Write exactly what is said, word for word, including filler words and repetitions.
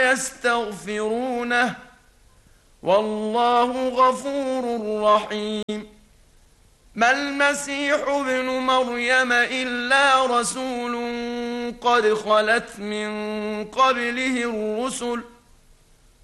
ويستغفرونه والله غفور رحيم. ما المسيح ابن مريم إلا رسول قد خلت من قبله الرسل